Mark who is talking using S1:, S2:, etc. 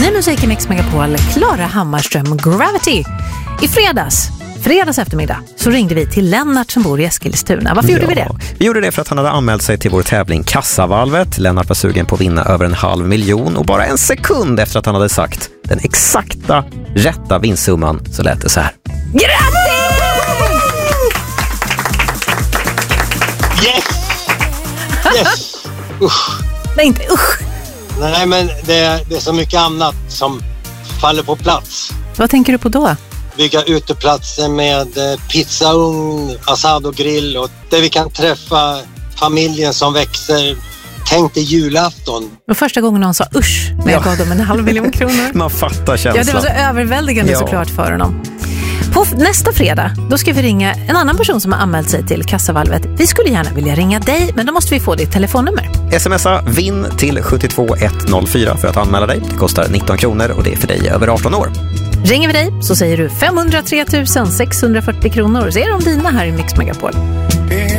S1: Ny musik i Mix Megapol, Klara Hammarström, Gravity. I fredags eftermiddag så ringde vi till Lennart som bor i Eskilstuna. Varför gjorde vi det?
S2: Vi gjorde det för att han hade anmält sig till vår tävling Kassavalvet. Lennart var sugen på att vinna över 500 000 och bara en sekund efter att han hade sagt den exakta rätta vinstsumman så lät det så här.
S1: Grattis!
S3: Yes! Usch.
S1: Nej, inte usch.
S3: Nej, men det är så mycket annat som faller på plats.
S1: Vad tänker du på då?
S3: Bygga uteplatser med pizzaugn, asado-grill och där vi kan träffa familjen som växer. Tänk dig julafton.
S1: Det var första gången någon sa usch när jag gav dem 500 000 kronor.
S2: Man fattar känslan.
S1: Ja, det var så överväldigande såklart för honom. På nästa fredag, då ska vi ringa en annan person som har anmält sig till Kassavalvet. Vi skulle gärna vilja ringa dig, men då måste vi få ditt telefonnummer.
S2: Smsa vinn till 72104 för att anmäla dig. Det kostar 19 kronor och det är för dig över 18 år.
S1: Ringer vi dig så säger du 503 640 kronor. Så är de dina här i Mix Megapol.